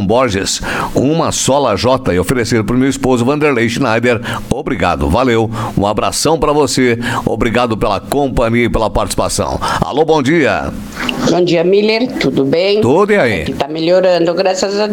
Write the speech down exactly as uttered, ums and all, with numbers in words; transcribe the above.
Borges, uma só lajota, e oferecer para o meu esposo Vanderlei Schneider. Obrigado, valeu. Um abração para você. Obrigado pela companhia e pela participação. Alô, bom dia. Bom dia, Miller. Tudo bem? Tudo e aí? Aqui tá melhorando, graças a Deus.